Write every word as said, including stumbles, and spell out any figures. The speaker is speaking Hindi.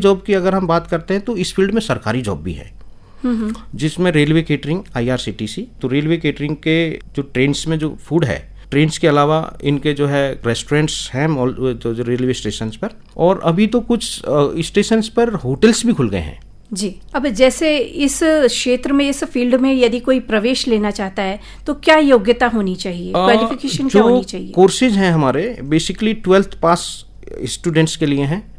जॉब की अगर हम बात करते हैं तो इस फील्ड में सरकारी जॉब भी है, जिसमें रेलवे केटरिंग, आईआरसीटीसी, तो रेलवे केटरिंग के जो ट्रेन्स में जो फूड है, ट्रेन्स के अलावा इनके जो है रेस्टोरेंट्स हैं तो जो रेलवे स्टेशन पर, और अभी तो कुछ स्टेशन पर होटल्स भी खुल गए हैं जी। अब जैसे इस क्षेत्र में, इस फील्ड में यदि कोई प्रवेश लेना चाहता है तो क्या योग्यता होनी चाहिए, क्वालिफिकेशन क्या होनी चाहिए? कोर्सेज हैं हमारे बेसिकली ट्वेल्थ पास स्टूडेंट्स के लिए हैं,